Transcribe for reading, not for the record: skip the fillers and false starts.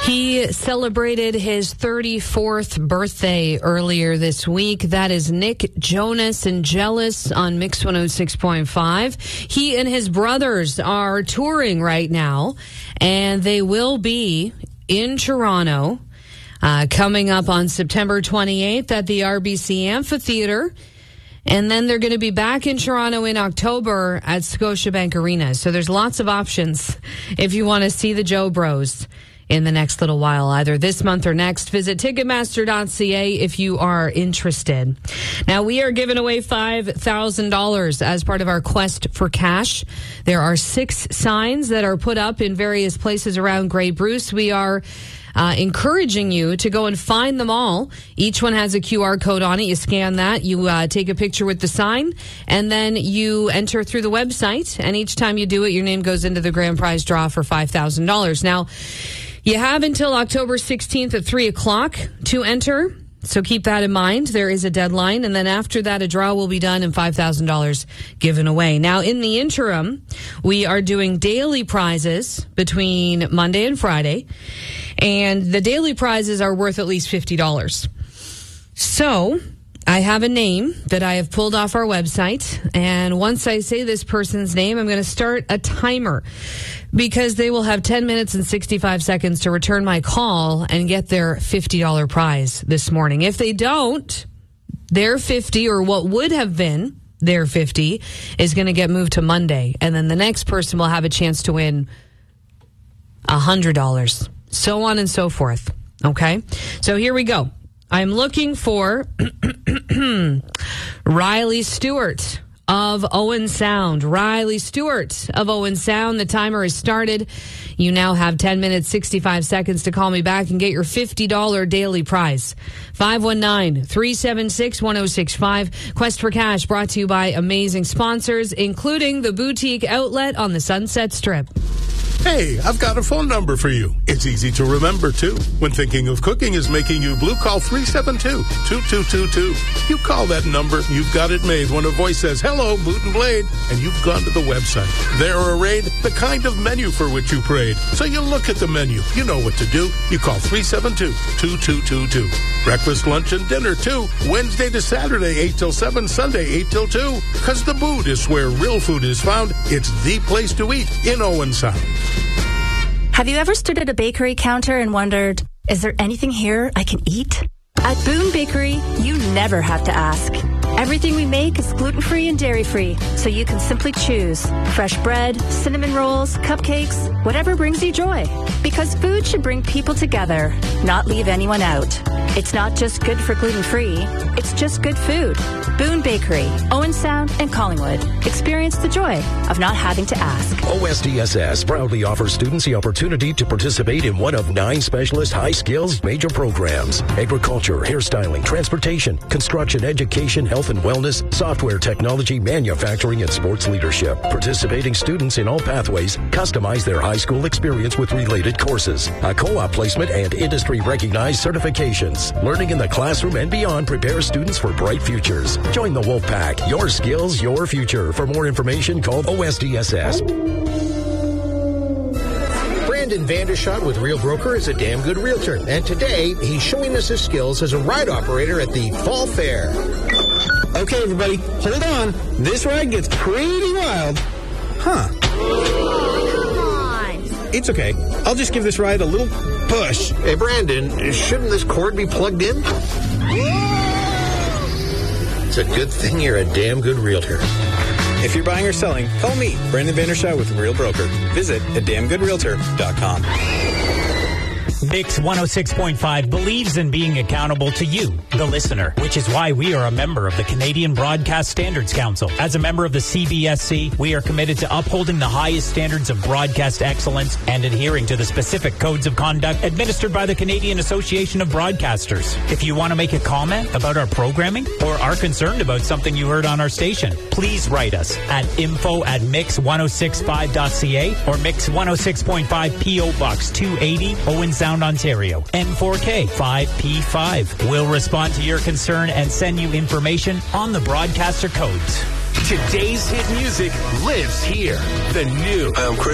He celebrated his 34th birthday earlier this week. That is Nick Jonas and Jealous on Mix 106.5. He and his brothers are touring right now, and they will be in Toronto coming up on September 28th at the RBC Amphitheater. And then they're going to be back in Toronto in October at Scotiabank Arena. So there's lots of options if you want to see the Joe Bros in the next little while, either this month or next. Visit Ticketmaster.ca if you are interested. Now, we are giving away $5,000 as part of our quest for cash. There are 6 signs that are put up in various places around Grey Bruce. We are encouraging you to go and find them all. Each one has a QR code on it. You scan that, you take a picture with the sign, and then you enter through the website. And each time you do it, your name goes into the grand prize draw for $5,000. Now, you have until October 16th at 3 o'clock to enter. So keep that in mind. There is a deadline. And then after that, a draw will be done and $5,000 given away. Now, in the interim, we are doing daily prizes between Monday and Friday. And the daily prizes are worth at least $50. So I have a name that I have pulled off our website. And once I say this person's name, I'm going to start a timer, because they will have 10 minutes and 65 seconds to return my call and get their $50 prize this morning. If they don't, their 50, or what would have been their 50, is going to get moved to Monday. And then the next person will have a chance to win $100. So on and so forth. Okay? So here we go. I'm looking for Riley Stewart of Owen Sound. Riley Stewart of Owen Sound. The timer has started. You now have 10 minutes, 65 seconds to call me back and get your $50 daily prize. 519-376-1065. Quest for Cash brought to you by amazing sponsors, including the Boutique Outlet on the Sunset Strip. Hey, I've got a phone number for you. It's easy to remember, too. When thinking of cooking is making you blue, call 372-2222. You call that number, you've got it made when a voice says, "Hello, Boot and Blade," and you've gone to the website. There arrayed the kind of menu for which you prayed. So you look at the menu. You know what to do. You call 372-2222. Breakfast, lunch, and dinner, too. Wednesday to Saturday, 8 till 7, Sunday, 8 till 2. Because the Boot is where real food is found. It's the place to eat in Owen Sound. Have you ever stood at a bakery counter and wondered, is there anything here I can eat? At Boone Bakery, you never have to ask. Everything we make is gluten-free and dairy-free, so you can simply choose fresh bread, cinnamon rolls, cupcakes, whatever brings you joy. Because food should bring people together, not leave anyone out. It's not just good for gluten-free, it's just good food. Boone Bakery, Owen Sound, and Collingwood. Experience the joy of not having to ask. OSDSS proudly offers students the opportunity to participate in one of 9 specialist high-skills major programs: agriculture, hairstyling, transportation, construction, education, health and wellness, software technology, manufacturing, and sports leadership. Participating students in all pathways customize their high school experience with related courses, a co-op placement, and industry-recognized certifications. Learning in the classroom and beyond prepares students for bright futures. Join the Wolfpack. Your skills, your future. For more information, call OSDSS. Brandon Vandershot with Real Broker is a damn good realtor, and today he's showing us his skills as a ride operator at the Fall Fair. Okay, everybody, hold on. This ride gets pretty wild. Huh. Come on. It's okay. I'll just give this ride a little push. Hey, Brandon, shouldn't this cord be plugged in? It's a good thing you're a damn good realtor. If you're buying or selling, call me, Brandon Vandershot with Real Broker. Visit damngoodrealtor.com. Mix 106.5 believes in being accountable to you, the listener, which is why we are a member of the Canadian Broadcast Standards Council. As a member of the CBSC, we are committed to upholding the highest standards of broadcast excellence and adhering to the specific codes of conduct administered by the Canadian Association of Broadcasters. If you want to make a comment about our programming or are concerned about something you heard on our station, please write us at info@mix1065.ca or Mix 106.5 P.O. Box 280, Owen Sound, Ontario, N4K 5P5. We'll respond to your concern and send you information on the broadcaster codes. Today's hit music lives here. The new